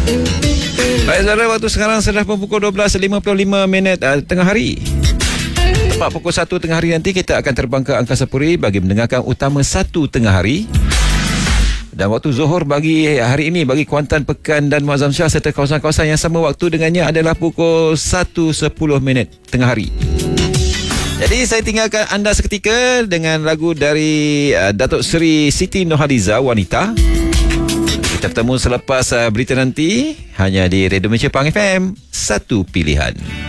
Baik saudara, waktu sekarang sudah pukul 12.55 tengah hari. Tepat pukul 1 tengah hari nanti kita akan terbang ke Angkasa Puri bagi mendengarkan Utama 1 tengah hari. Dan waktu Zuhur bagi hari ini bagi Kuantan, Pekan dan Muazzam Shah serta kawasan-kawasan yang sama waktu dengannya adalah pukul 1.10 tengah hari. Jadi saya tinggalkan anda seketika dengan lagu dari Datuk Seri Siti Nurhaliza, Wanita. Kita bertemu selepas berita nanti hanya di Radio Malaysia Pang FM, satu pilihan.